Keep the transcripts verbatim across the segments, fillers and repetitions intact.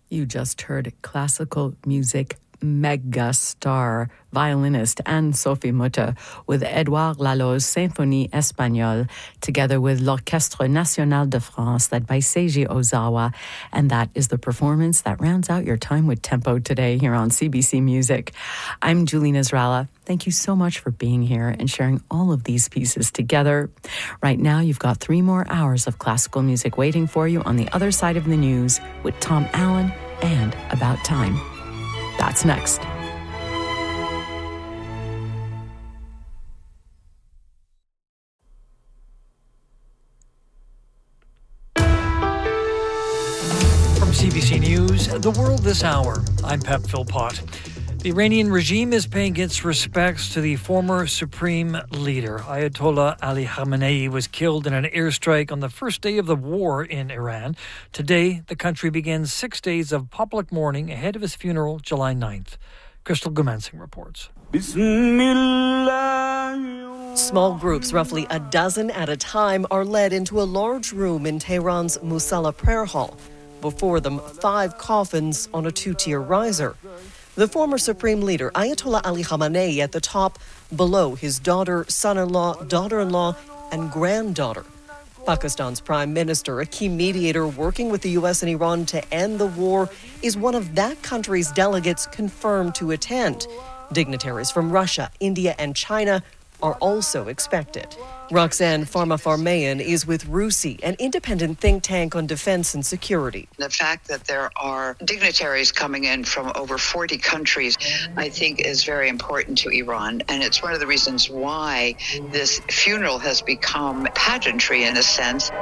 You just heard classical music mega star violinist Anne-Sophie Mutter with Édouard Lalo's Symphonie Espagnole, together with l'Orchestre National de France, led by Seiji Ozawa. And that is the performance that rounds out your time with Tempo today here on C B C Music. I'm Julie Nasrallah. Thank you so much for being here and sharing all of these pieces together. Right now, you've got three more hours of classical music waiting for you on the other side of the news with Tom Allen and About Time. That's next. From C B C News, The World This Hour, I'm Pep Philpott. The Iranian regime is paying its respects to the former supreme leader. Ayatollah Ali Khamenei was killed in an airstrike on the first day of the war in Iran. Today, the country begins six days of public mourning ahead of his funeral, July ninth. Crystal Gumansing reports. Small groups, roughly a dozen at a time, are led into a large room in Tehran's Musalla prayer hall. Before them, five coffins on a two-tier riser. The former supreme leader, Ayatollah Ali Khamenei, at the top, below his daughter, son-in-law, daughter-in-law, and granddaughter. Pakistan's prime minister, a key mediator working with the U S and Iran to end the war, is one of that country's delegates confirmed to attend. Dignitaries from Russia, India, and China are also expected. Roxanne Farmafarmayan is with RUSI, an independent think tank on defense and security. The fact that there are dignitaries coming in from over forty countries, I think, is very important to Iran. And it's one of the reasons why this funeral has become pageantry in a sense.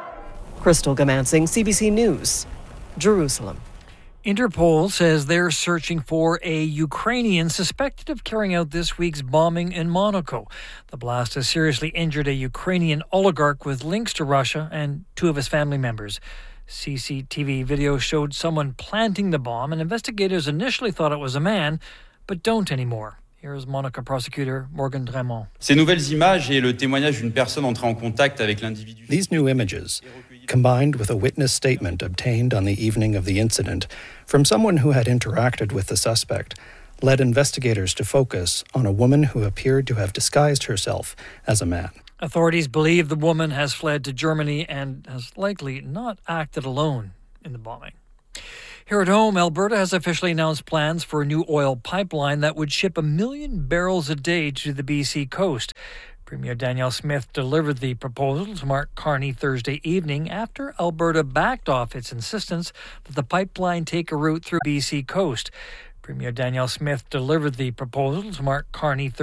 Crystal Gumansing, C B C News, Jerusalem. Interpol says they're searching for a Ukrainian suspected of carrying out this week's bombing in Monaco. The blast has seriously injured a Ukrainian oligarch with links to Russia and two of his family members. C C T V video showed someone planting the bomb, and investigators initially thought it was a man, but don't anymore. Here's Monaco prosecutor Morgan Dremont. Ces nouvelles images et le témoignage d'une personne entrée en contact avec l'individu. These new images, combined with a witness statement obtained on the evening of the incident from someone who had interacted with the suspect, led investigators to focus on a woman who appeared to have disguised herself as a man. Authorities believe the woman has fled to Germany and has likely not acted alone in the bombing. Here at home, Alberta has officially announced plans for a new oil pipeline that would ship a million barrels a day to the B C coast. Premier Danielle Smith delivered the proposal to Mark Carney Thursday evening after Alberta backed off its insistence that the pipeline take a route through B C coast. Premier Danielle Smith delivered the proposal to Mark Carney Thursday